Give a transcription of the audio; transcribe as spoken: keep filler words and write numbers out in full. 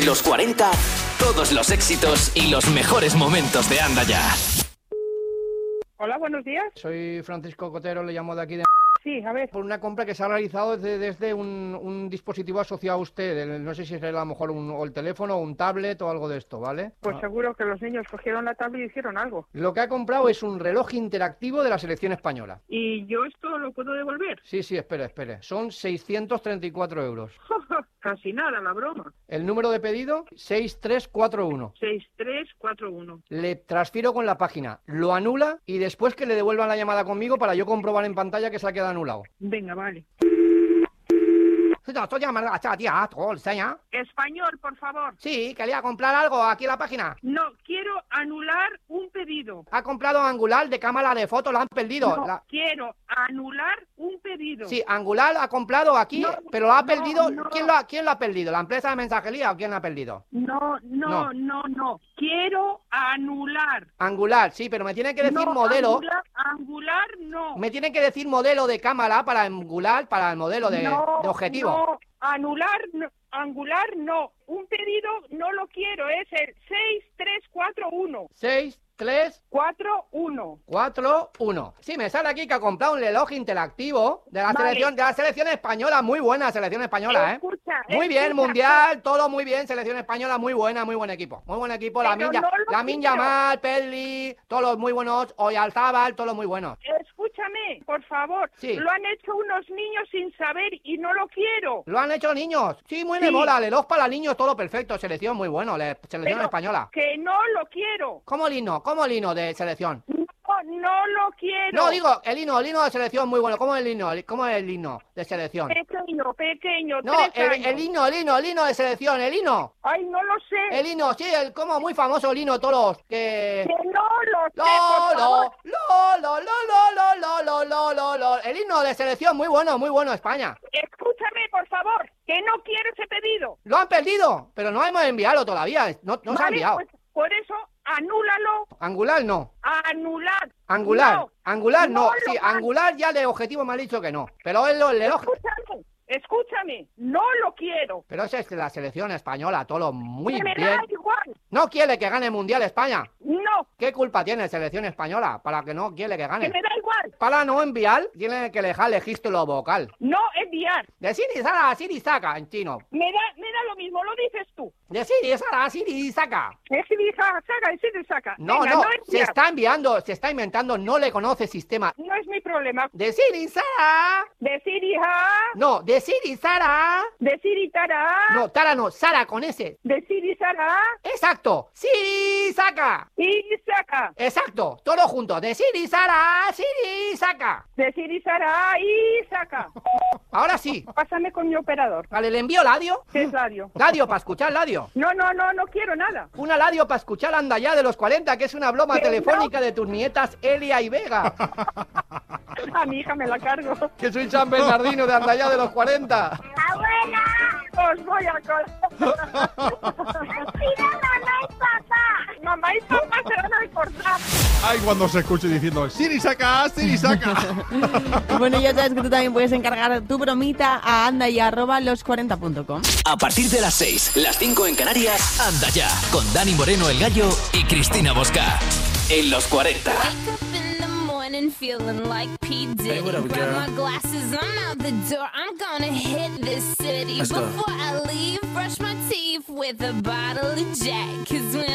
Los cuarenta, todos los éxitos y los mejores momentos de Anda Ya. Hola, buenos días. Soy Francisco Cotero, le llamo de aquí de... Sí, a ver. Por una compra que se ha realizado desde, desde un, un dispositivo asociado a usted. El, no sé si es a lo mejor un, o el teléfono, o un tablet o algo de esto, ¿vale? Pues Ah. seguro que los niños cogieron la tablet y hicieron algo. Lo que ha comprado es un reloj interactivo de la selección española. ¿Y yo esto lo puedo devolver? Sí, sí, espere, espere. Son seiscientos treinta y cuatro euros. Casi nada, la broma. El número de pedido, seis tres cuatro uno. seis tres cuatro uno. Le transfiero con la página, lo anula y después que le devuelvan la llamada conmigo para yo comprobar en pantalla que se ha quedado anulado. Venga, vale. Español, por favor. Sí, quería comprar algo aquí en la página. No, quiero anular un pedido. Ha comprado Angular de cámara de fotos, la han perdido. No, La... quiero anular un pedido. Sí, Angular ha comprado aquí, No, pero lo ha no, perdido. no. ¿Quién, lo ha, ¿Quién lo ha perdido? ¿La empresa de mensajería o quién lo ha perdido? No, no, No. no, no. Quiero anular. Angular, sí, pero me tiene que decir No, modelo. Angular, angular no. Me tiene que decir modelo de cámara para Angular, para el modelo de, no, de objetivo. No, anular, no, angular no. Un pedido no lo quiero, es el seis tres cuatro uno. seis, tres, cuatro uno. cuatro, uno. Sí, me sale aquí que ha comprado un reloj interactivo de la Vale. selección de la selección española, muy buena selección española, ¿eh? Escucha, Muy bien, escucha. mundial, todo muy bien, selección española, muy buena, muy buen equipo. Muy buen equipo, la Pero Minja, no lo la Minja quiero. Mal, Pelli, todos los muy buenos, Oyarzábal, todos los muy buenos. Escúchame, por favor. Sí. Lo han hecho unos niños sin saber y no lo quiero. ¿Lo han hecho niños? Sí, muy Sí. de moda, reloj para niños, todo perfecto, selección muy bueno, le- selección Pero española. que no lo quiero. ¿Cómo el hino? ¿Cómo el hino de selección? No, no lo quiero. No, digo, el hino, el hino de selección muy bueno. ¿Cómo es el hino? ¿Cómo es el hino de selección? Pequeño, pequeño, No, tres el, años. el hino, el hino, el hino de selección, el hino. Ay, no lo sé. El hino, sí, el como muy famoso el hino, todos que... Que no lo sé, Lo, por lo, favor. lo, lo, lo, lo, lo, lo, lo, lo, lo. El himno de selección, muy bueno, muy bueno, España. Escúchame, por favor, que no quiero ese pedido. Lo han perdido, pero no hemos enviado todavía, no, no se ha Vale, enviado. pues, por eso, anúlalo. Angular no, Anular. Angular, No, Angular no, no sí, lo van- Angular ya de objetivo me ha dicho que no, pero es lo, el reloj... Escúchame, escúchame, no lo quiero. Pero esa es la selección española, todo muy Que me bien. da igual. No quiere que gane el Mundial España. No, ¿Qué culpa tiene selección española para que no quiere que que gane? me da igual. Para no enviar, tiene que dejar el registro vocal. No enviar. De Siri Sara a Siri Saca en chino. Me da, me da lo mismo, lo dices tú. De Siri Sara a Siri Saca. Es que dice, saca, y si te saca. No, Venga, no, no se enviar. está enviando, se está inventando, no le conoce sistema. No es mi problema. De Siri Sara. Decir hija, No, de Siri Sara. decir y tara, No, Tara no, Sara con S. decir y sara, Exacto. Siri Saca. y saca. Exacto, todo junto. De Siri Sara a Siri Saca. Decir y sara, y saca. Ahora sí. Pásame con mi operador. Vale, le envío Ladio. ¿Qué es radio? Ladio, para escuchar Ladio. No, no, no, no quiero nada. Una Ladio para escuchar Anda Ya de los cuarenta, que es una broma Que telefónica de tus nietas Elia y Vega. A mi hija me la cargo. Que soy San Bernardino de Anda Ya de los cuarenta. ¡Abuela! Os voy a cortar. ¡Mira, mamá y papá! Mamá y papá se van a cortar. Ay, cuando se escuche diciendo Siri saca, Siri saca. Bueno, ya sabes que tú también puedes encargar tu bromita a anda y arroba los cuarenta punto com. A partir de las seis, las cinco en Canarias, Anda Ya, con Dani Moreno el Gallo y Cristina Bosca. En los cuarenta. Feeling like P. Diddy. Hey, what up, Grab girl? my glasses, I'm out the door. I'm gonna hit this city. Let's go. Before I leave, brush my teeth with a bottle of Jack. Cause when